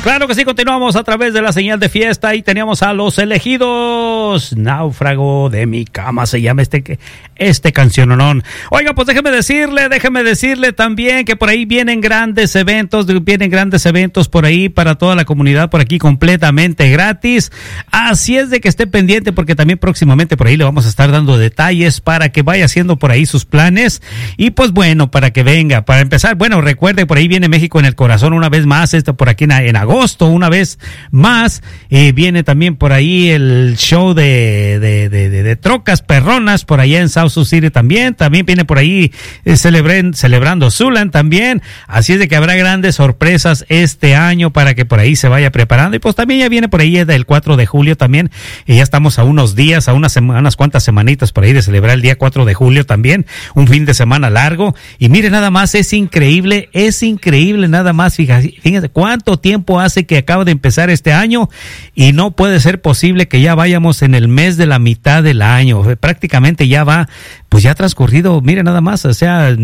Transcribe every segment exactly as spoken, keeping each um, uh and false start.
Claro que sí, continuamos a través de la señal de fiesta y teníamos a Los Elegidos. Náufrago de mi cama se llama este, este canciononón. Oiga, pues déjeme decirle, déjeme decirle también que por ahí vienen grandes eventos, vienen grandes eventos por ahí para toda la comunidad por aquí completamente gratis. Así es de que esté pendiente porque también próximamente por ahí le vamos a estar dando detalles para que vaya haciendo por ahí sus planes. Y pues bueno, para que venga, para empezar, bueno, recuerde, por ahí viene México en el Corazón una vez más, esto por aquí en, en agosto. agosto una vez más, eh, viene también por ahí el show de, de, de, de, de trocas perronas por allá en South Sioux City también, también viene por ahí eh, celebren, celebrando Zulan también, así es de que habrá grandes sorpresas este año para que por ahí se vaya preparando y pues también ya viene por ahí el cuatro de julio también, y ya estamos a unos días, a unas, sema, unas cuantas semanitas por ahí de celebrar el día cuatro de julio también, un fin de semana largo, y mire nada más, es increíble, es increíble nada más, fíjate, fíjense cuánto tiempo hace que acaba de empezar este año y no puede ser posible que ya vayamos en el mes de la mitad del año, prácticamente ya va, pues ya ha transcurrido, mire nada más, o sea,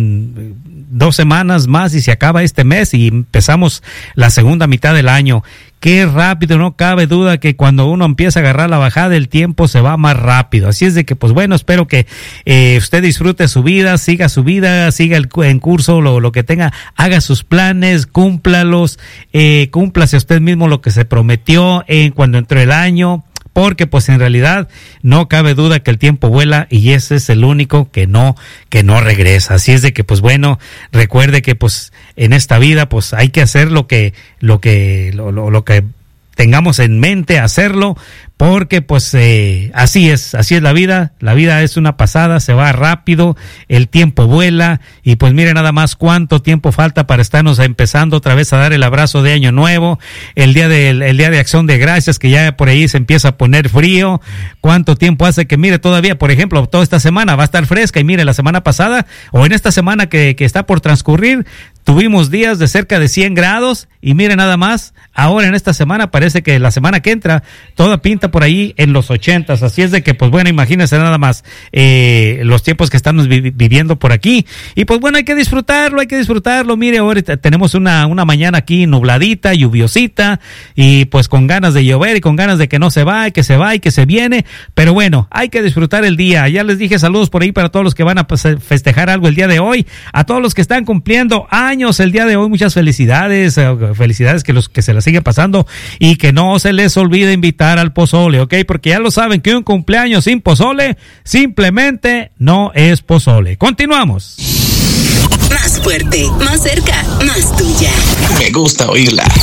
dos semanas más y se acaba este mes y empezamos la segunda mitad del año. Qué rápido, no cabe duda que cuando uno empieza a agarrar la bajada el tiempo se va más rápido, así es de que pues bueno, espero que eh, usted disfrute su vida, siga su vida, siga el, en curso lo, lo que tenga, haga sus planes, cúmplalos, eh, cúmplase usted mismo lo que se prometió en cuando entró el año, porque pues en realidad no cabe duda que el tiempo vuela y ese es el único que no que no regresa. Así es de que pues bueno, recuerde que pues en esta vida pues hay que hacer lo que lo que lo, lo, lo que tengamos en mente hacerlo, porque pues eh, así es, así es la vida, la vida es una pasada, se va rápido, el tiempo vuela y pues mire nada más cuánto tiempo falta para estarnos empezando otra vez a dar el abrazo de año nuevo, el día de, el día de acción de gracias que ya por ahí se empieza a poner frío, cuánto tiempo hace que mire todavía, por ejemplo, toda esta semana va a estar fresca y mire la semana pasada o en esta semana que, que está por transcurrir, tuvimos días de cerca de cien grados y mire nada más, ahora en esta semana parece que la semana que entra toda pinta por ahí en los ochentas, así es de que pues bueno, imagínense nada más eh, los tiempos que estamos vi- viviendo por aquí y pues bueno, hay que disfrutarlo, hay que disfrutarlo, mire ahora tenemos una, una mañana aquí nubladita, lluviosita y pues con ganas de llover y con ganas de que no se va y que se va y que se viene, pero bueno, hay que disfrutar el día, ya les dije saludos por ahí para todos los que van a festejar algo el día de hoy, a todos los que están cumpliendo años el día de hoy, muchas felicidades, felicidades que los que se la siguen pasando y que no se les olvide invitar al pozole, ¿ok? Porque ya lo saben que un cumpleaños sin pozole simplemente no es pozole. Continuamos. Más fuerte, más cerca, más tuya. Me gusta oírla.